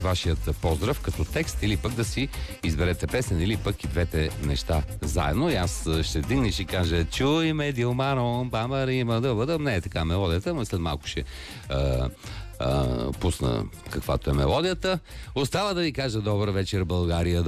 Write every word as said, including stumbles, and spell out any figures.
вашият поздрав като текст или пък да си изберете песен или пък и двете неща заедно. И аз ще дигна и ще кажа чуй ме Дилмаро, бамарима, да бъдам. Не е така мелодията, но след малко ще а, а, пусна каквато е мелодията. Остава да ви кажа добър вечер, България.